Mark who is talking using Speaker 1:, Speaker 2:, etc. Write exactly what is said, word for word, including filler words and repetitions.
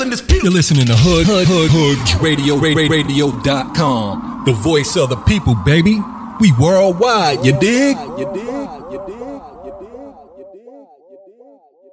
Speaker 1: You're listening to Hood Hood Hood Hood Radio Radio dot com. The voice of the people, baby. We worldwide, you dig? You dig? You dig? You dig? You dig?